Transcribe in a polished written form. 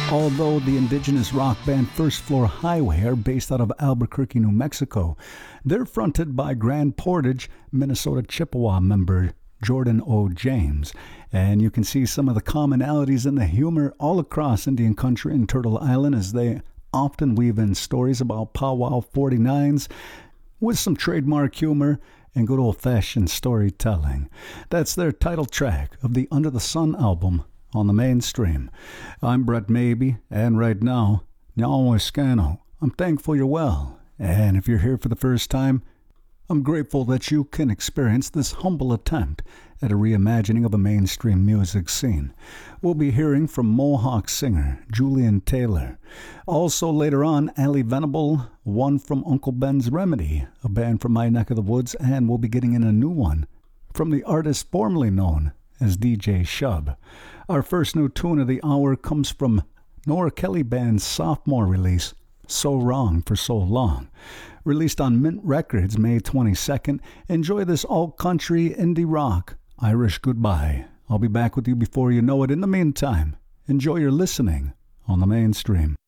Although the indigenous rock band First Floor Highway are based out of Albuquerque, New Mexico, they're fronted by Grand Portage, Minnesota Chippewa member Jordan O. James. And you can see some of the commonalities in the humor all across Indian country and Turtle Island, as they often weave in stories about powwow 49s with some trademark humor and good old-fashioned storytelling. That's their title track of the Under the Sun album on the Mainstream. I'm Brett Maybe, and right now, Nyaweskano. I'm thankful you're well, and if you're here for the first time, I'm grateful that you can experience this humble attempt at a reimagining of a mainstream music scene. We'll be hearing from Mohawk singer Julian Taylor. Also later on, Ali Venable, one from Uncle Ben's Remedy, a band from my neck of the woods, and we'll be getting in a new one from the artist formerly known as DJ Shub. Our first new tune of the hour comes from Nora Kelly Band's sophomore release, So Wrong for So Long. Released on Mint Records May 22nd, enjoy this alt-country indie rock, Irish Goodbye. I'll be back with you before you know it. In the meantime, enjoy your listening on the Mainstream.